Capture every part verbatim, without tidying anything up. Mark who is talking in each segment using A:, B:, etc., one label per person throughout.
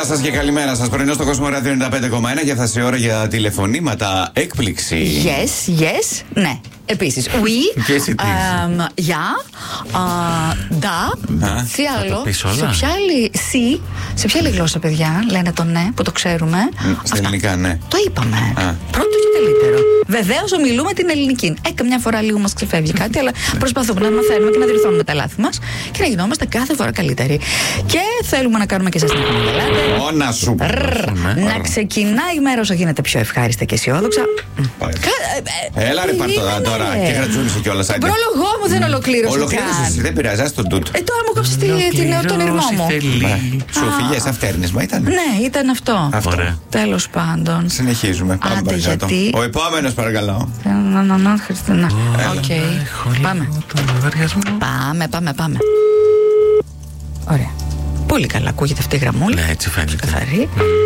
A: σας και καλημέρα σας. Πρωινό στο Κόσμο Ράδιο ενενήντα πέντε κόμμα ένα και έφτασε η ώρα για τηλεφωνήματα έκπληξη.
B: Yes, yes, ναι. Επίσης, oui, για, da, τι άλλο, σε ποια άλλη, si, σε ποια άλλη γλώσσα, παιδιά, λένε το ναι, που το ξέρουμε.
A: Στα ελληνικά, ναι.
B: Το είπαμε. Πρώτο και καλύτερο. Βεβαίως ομιλούμε την ελληνική. Ε, καμιά φορά λίγο μας ξεφεύγει κάτι, αλλά προσπαθούμε να μαθαίνουμε και να διορθώνουμε τα λάθη μας και να γινόμαστε κάθε φορά καλύτεροι. Και θέλουμε να κάνουμε και εσάς την εκπομπή.
A: Ω, να σου
B: Να ξεκινάει η μέρα όσο γίνεται πιο ευχάριστα και αισιόδοξα.
A: Έλα ρε πάρ' τώρα. Και κρατζούνισε κιόλας.
B: Τον πρόλογό μου δεν ολοκλήρωσα.
A: Ολοκλήρωσες, δεν πειράζει, ας τον τούτο.
B: Ε, τώρα μου κόψεις τον ήρμό μου.
A: Σου φυγές αυτέρνισμα ήταν.
B: Ναι, ήταν αυτό. Τέλος πάντων.
A: Συνεχίζουμε. Πάμε παρακάτω. Ο επόμενος παρακαλώ.
B: Χριστίνα. Οκ. Πάμε. Πάμε, πάμε, πάμε. Ωραία. Πολύ καλά ακούγεται αυτή η γραμμούλα.
C: Ναι, έτσι φαίνεται.
B: Καθαρή.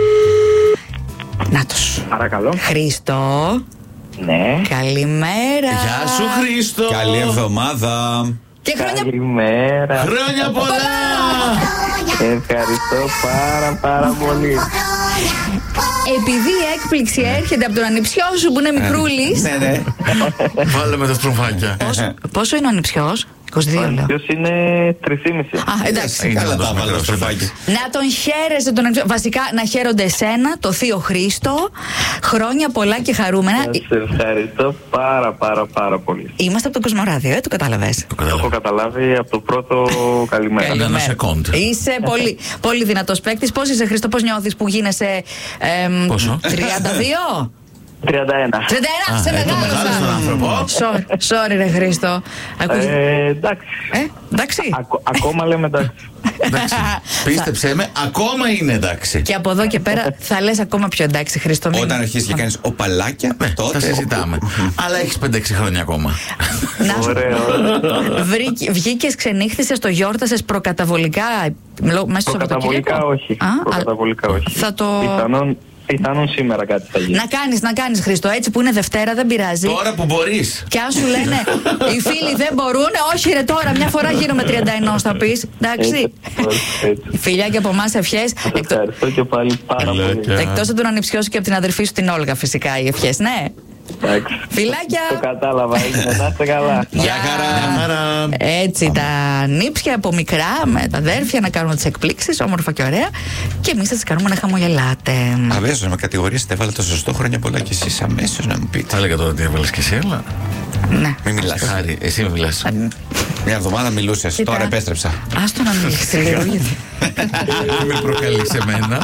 B: Νάτος.
D: Παρακαλώ.
B: Χρήστο.
D: Ναι.
B: Καλημέρα.
C: Γεια σου Χρήστο.
A: Καλή εβδομάδα.
B: Και χρόνια...
D: Καλημέρα.
C: Χρόνια πολλά.
D: Ευχαριστώ πάρα πάρα πολύ.
B: Επειδή η έκπληξη έρχεται από τον ανιψιό σου που είναι μικρούλης.
A: Ναι, ναι.
C: Βάλε με τα στροφάκια.
B: Πόσο είναι ο ανιψιός? είκοσι δύο λέω.
D: Ποιος είναι τρία και μισό.
B: Α, εντάξει.
A: Καλά τα βάλε το στροφάκι.
B: Να τον χαίρεσαι τον ανιψιό. Βασικά να χαίρονται εσένα, το θείο Χρήστο. Χρόνια πολλά και χαρούμενα.
D: Σε ευχαριστώ πάρα πάρα πάρα πολύ.
B: Είμαστε από το Κοσμοράδιο, ε, το κατάλαβες.
D: Το έχω καταλάβει από το πρώτο καλημέρα.
C: Καλημέρα. Ένα σεκόντ.
B: Είσαι πολύ, πολύ δυνατός παίκτης. Πώς είσαι Χρήστο, πώς νιώθεις που γίνεσαι εμ,
C: Πόσο?
B: τριάντα δύο?
D: τριάντα ένα.
B: τριάντα ένα, σε
C: μεγάλος τον άνθρωπο.
B: μεγάλωσα. Sorry ρε Χρήστο. Ακούς-
D: Ε, εντάξει.
B: Ε, εντάξει.
D: Ακο- ακόμα λέμε εντάξει.
C: Εντάξει. Πίστεψέ με, ακόμα είναι εντάξει.
B: Και από εδώ και πέρα θα λες ακόμα πιο εντάξει Χρήστο. μην-
A: Όταν αρχίσεις και κάνεις οπαλάκια,
C: Ναι,
A: τότε.
C: τα συζητάμε. Αλλά έχεις πέντε έξι χρόνια ακόμα.
B: Να σου
D: Ωραίο.
B: βρήκε- βγήκες, ξενύχτησες, το γιόρτασες προκαταβολικά λο- μέσα στο
D: Προκαταβολικά
B: Σαββατοκύριακο?
D: όχι.
B: Α,
D: Προκαταβολικά όχι.
B: θα το-
D: Πιθανόν, πιθανόν σήμερα κάτι θα γίνει.
B: Να κάνεις, να κάνεις Χρήστο, έτσι που είναι Δευτέρα δεν πειράζει.
C: Τώρα που μπορείς.
B: Και αν σου λένε οι φίλοι δεν μπορούν, όχι ρε τώρα, μια φορά γίνομαι τριάντα ένα θα πεις. Εντάξει.
D: Έτσι.
B: Φιλιά και από εμάς ευχές. Εκτό-
D: Ευχαριστώ και πάλι πάρα πολύ.
C: Φιλάκια.
B: Εκτός από τον ανιψιό σου και από την αδερφή σου την Όλγα φυσικά οι ευχές, ναι.
D: Εντάξει.
B: Φιλάκια.
D: Το κατάλαβα, έγινε. Να είστε καλά.
A: Γεια χαρά.
C: Άρα,
B: Έτσι τα νύψια από μικρά με τα αδέρφια να κάνουμε τις εκπλήξεις, όμορφα και ωραία. Και εμείς θα τις κάνουμε να χαμογελάτε.
A: Αμέσως με κατηγορήσετε, έβαλε το σωστό, χρόνια πολλά και εσείς αμέσως να μου πείτε.
C: θα έλεγα τώρα ότι έβαλες και εσύ, αλλά.
B: Ναι.
A: Μην μιλάς.
C: Χάρη, εσύ με μιλάς.
A: Μια εβδομάδα μιλούσες,
B: Κοίτα.
A: τώρα επέστρεψα.
B: Άστο να μιλήσει λίγο. γιατί-
C: Με προκαλείς εμένα.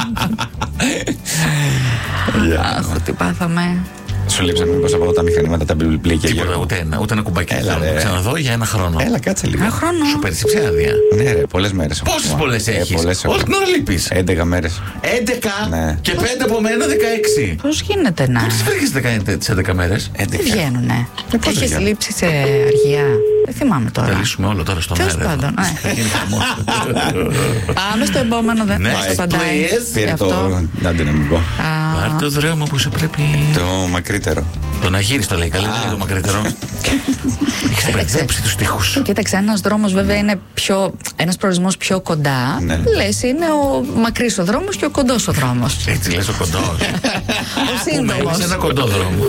B: Αχ, τι πάθαμε.
A: Σου λείψανε μήπως από τα μηχανήματα, τα μπιμπλίκια.
C: Τίποτα, ούτε ένα, ούτε ένα κουμπάκι.
A: Έλα,
C: Θέλω να
A: ρε.
C: το ξαναδώ για ένα χρόνο.
A: Έλα, κάτσε λίγο.
B: Ένα χρόνο.
C: Σου πέρυσι άδεια.
A: Ναι, ρε, πολλές μέρες.
C: Πόσες πολλές
A: Ε,
C: έχεις?
A: πολλές έχω.
C: Όλη την ώρα λείπεις.
A: έντεκα μέρες.
C: έντεκα
A: Ναι.
C: και πέντε από μένα δεκαέξι.
B: Πώς γίνεται να.
C: Τις βρήκες τις έντεκα μέρες.
B: Δεν
A: έντεκα.
B: βγαίνουνε.
A: πώς δεν
B: Έχεις
A: βγαίνουν?
B: λείψει σε αργία. Δεν θυμάμαι
C: Θα
B: τώρα.
C: λύσουμε όλο τώρα στον
B: Τέλος
C: αέρα.
B: πάντων,
C: εδώ.
B: ναι.
C: Θα γίνει χαμός.
B: Πάμε στο επόμενο. Δεν
C: Ναι,
B: στο παντάει.
C: please.
A: Πήρε
B: Γι'
A: το.
B: αυτό.
A: Άντε να μην πω.
B: Α,
C: Πάρ' το δρόμο που σου πρέπει.
A: Το μακρύτερο.
C: Τον Αγύρης το λέει, καλύτερα λέει το μακρύτερο. Έχεις μπερδέψει τους τοίχους.
B: Κοίταξε, ένας δρόμος βέβαια είναι πιο. Ένας προορισμός πιο κοντά.
A: Ναι.
B: Λες είναι ο μακρύς ο δρόμος και ο κοντός ο δρόμος.
C: Έτσι λες ο κοντός.
B: Ο
C: Έχουμε
B: σύντομος.
C: ένα κοντό δρόμο.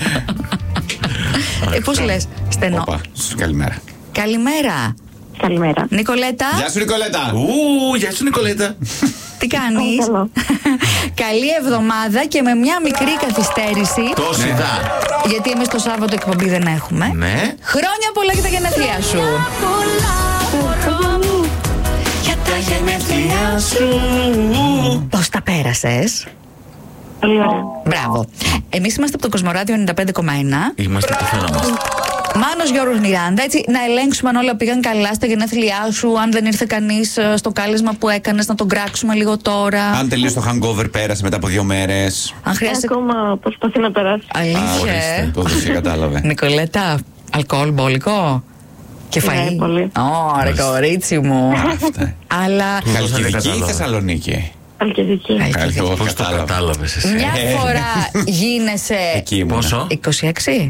B: Ε, πώς λες, στενό.
A: Όπα, σου καλημέρα.
B: Καλημέρα.
E: Καλημέρα.
B: Νικολέτα,
A: Γεια σου, Νικολέτα.
C: Ου, γεια σου Νικολέτα.
B: τι κάνεις?
E: Καλό.
B: Καλή εβδομάδα και με μια μικρή καθυστέρηση.
C: Τόση δα.
B: Γιατί εμείς το Σάββατο εκπομπή δεν έχουμε.
C: Ναι.
B: Χρόνια πολλά για τα γενέθλιά σου. Για τα γενέθλιά σου. Πώς τα πέρασες?
E: Πολύ ωραία.
B: Μπράβο. Εμείς είμαστε από το Κοσμοράδιο ενενήντα πέντε κόμμα ένα.
C: Είμαστε που φαίνομαστε.
B: Μάνος Γιώργος Μιράντα, έτσι, να ελέγξουμε αν όλα πήγαν καλά στα γενέθλιά σου, αν δεν ήρθε κανείς ε, στο κάλεσμα που έκανες, να τον κράξουμε λίγο τώρα.
A: Αν τελείωσε το hangover, πέρασε μετά από δύο μέρες.
B: Αν χρειάζεται.
E: Ακόμα προσπαθεί να περάσει.
B: Αλήθεια. ε?
A: Το δεν κατάλαβε.
B: Νικολέτα, αλκοόλ, μπόλικο. Και
E: Ναι,
B: φαΐ.
E: πολύ.
B: Ωραία, κορίτσι μου.
A: Αυτά.
B: Αλλά
A: Χαλκιδική ή
C: κατάλαβα.
A: Θεσσαλονίκη?
E: Αλκιδική.
B: Αλκιδική.
A: Εγώ
C: Πώς το
A: κατάλαβα.
C: κατάλαβες εσύ?
B: μια φορά γίνεσαι
A: Εκεί ήμουνα.
C: Πόσο?
B: είκοσι έξι.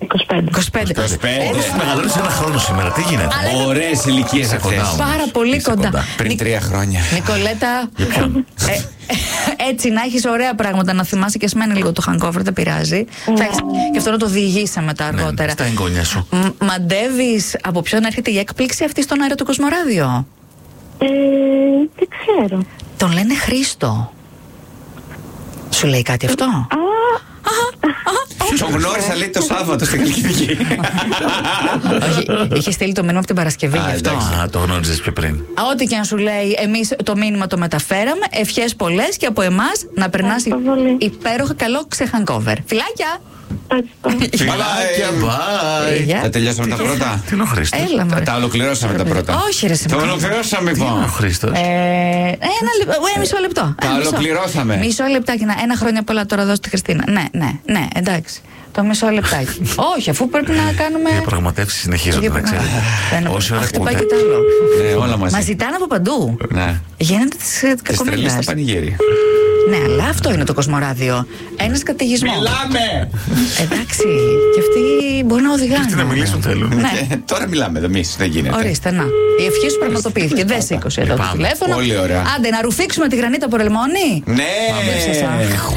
E: είκοσι πέντε.
B: είκοσι πέντε.
A: είκοσι πέντε.
C: Όλος μεγαλώνεις ένα χρόνο σήμερα. Τι γίνεται?
A: Ωραίες ηλικίες
C: Είσαι κοντά
A: αυτές.
C: όμως.
B: Πάρα πολύ
C: Είσαι
B: κοντά.
A: Πριν
B: Νικ-
A: τρία χρόνια.
B: Νικολέτα,
C: Για ποιον?
B: ε, έτσι να έχεις ωραία πράγματα να θυμάσαι και εσμένα λίγο το hangover, δεν πειράζει. Θα έχεις και αυτό να το διηγήσει μετά
C: Ναι,
B: αργότερα.
C: στα εγγόνια σου.
B: Μ- Μαντεύεις από ποιον έρχεται η έκπληξη αυτή στον αέρα του Κοσμοράδιο?
E: Ε, δεν ξέρω.
B: Τον λένε Χρήστο. Σου λέει κάτι αυτό?
E: Α,
A: Τον γνώρισα λέει το Σάββατο στην Καλκιδική.
B: Όχι, είχε στείλει το μήνυμα από την Παρασκευή
A: Α,
B: γι' αυτό.
A: εντάξει.
C: Α, το γνώριζες πιο πριν.
B: Α, ό,τι και αν σου λέει, εμείς το μήνυμα το μεταφέραμε. Ευχές πολλές και από εμάς να περνάς
E: Ευχαριστώ πολύ.
B: υπέροχα καλό ξεχανκόβερ. Φιλάκια!
E: ευχαριστώ.
C: Φιλάκια, bye.
B: Γεια.
A: Θα τελειώσαμε τα πρώτα.
C: Τι είναι ο Χρήστος?
B: Έλα, μωρέ.
A: Τα ολοκληρώσαμε τα πρώτα.
B: Όχι, ρε,
A: Τα
B: συμφωνώ.
A: ολοκληρώσαμε
C: Τι είναι ο
A: λοιπόν.
C: Χρήστος?
B: Ε, ένα λεπτό, ε, μισό λεπτό.
A: Τα
B: Ε, μισό.
A: ολοκληρώσαμε.
B: Μισό λεπτάκι. να- Ένα χρόνια πολλά τώρα δώσ' τη Χριστίνα. Ναι, ναι, ναι, εντάξει. Το μισό λεπτάκι. Όχι, αφού πρέπει να κάνουμε.
C: Οι διαπραγματεύσεις συνεχίζονται, να ξέρετε.
B: Δεν-
C: Όση ώρα
B: Αχ, χτυπάει
C: ακούτε.
B: και το άλλο.
A: Ναι, όλα μαζί.
B: Μα ζητάνε από παντού.
A: Ναι.
B: Γίνεται τη
A: Τις τρελές
B: κακομοίρας.
A: στα πανηγύρια.
B: Ναι, αλλά αυτό είναι το Κοσμοράδιο. Ένα καταιγισμό.
A: Μιλάμε!
B: Εντάξει, και αυτοί μπορεί να οδηγάνε.
C: Τι να μιλήσουν θέλουν.
B: Ναι.
A: Ε, Τώρα μιλάμε εδώ εμείς, δεν γίνεται.
B: Ορίστε, να. Η ευχή σου πραγματοποιήθηκε. Δεν σήκωσε εδώ το
C: Πάμε.
B: τηλέφωνο.
A: Πολύ ωραία.
B: Άντε, να ρουφήξουμε τη γρανίτα από ρελμόνι.
A: Ναι!
B: Ύψασα.